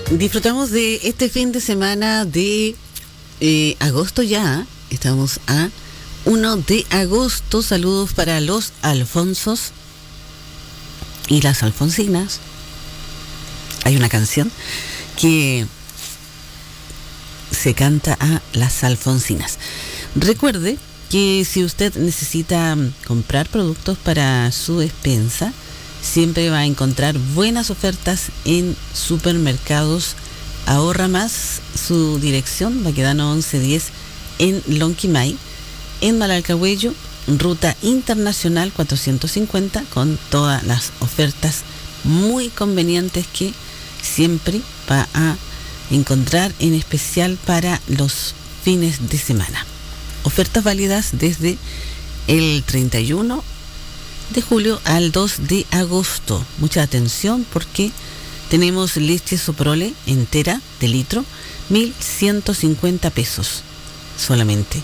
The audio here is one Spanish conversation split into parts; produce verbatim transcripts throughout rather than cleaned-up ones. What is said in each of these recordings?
Disfrutamos de este fin de semana de eh, agosto ya. Estamos a uno de agosto. Saludos para los Alfonsos y las Alfonsinas. Hay una canción que se canta a las Alfonsinas. Recuerde que si usted necesita comprar productos para su despensa, siempre va a encontrar buenas ofertas en Supermercados Ahorra Más. Su dirección, Baquedano once diez en Lonquimay. En Malalcahuello, Ruta Internacional cuatrocientos cincuenta, con todas las ofertas muy convenientes que siempre va a encontrar, en especial para los fines de semana. Ofertas válidas desde el treinta y uno de julio al dos de agosto. Mucha atención porque tenemos leche Soprole entera de litro, mil ciento cincuenta pesos solamente.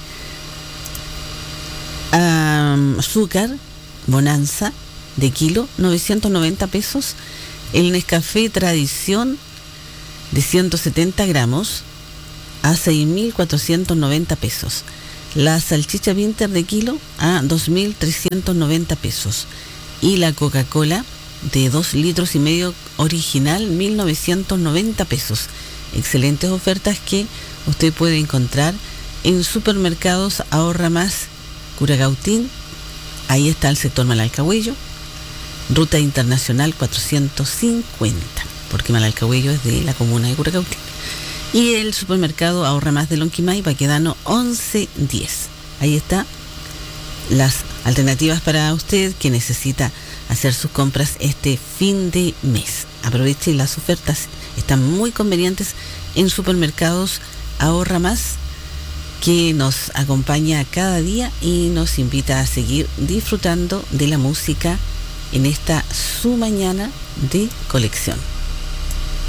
Um, azúcar Bonanza de kilo, novecientos noventa pesos. El Nescafé Tradición de ciento setenta gramos a seis mil cuatrocientos noventa pesos. La salchicha Winter de kilo a dos mil trescientos noventa pesos. Y la Coca-Cola de dos litros y medio original, mil novecientos noventa pesos. Excelentes ofertas que usted puede encontrar en Supermercados Ahorra Más Curacautín. Ahí está el sector Malalcahuello, Ruta Internacional cuatrocientos cincuenta, porque Malalcahuello es de la comuna de Curacautín. Y el Supermercado Ahorra Más de Lonquimay, Baquedano once diez. Ahí está las alternativas para usted que necesita hacer sus compras este fin de mes. Aproveche, las ofertas están muy convenientes en Supermercados Ahorra Más, que nos acompaña cada día y nos invita a seguir disfrutando de la música en esta su mañana de colección.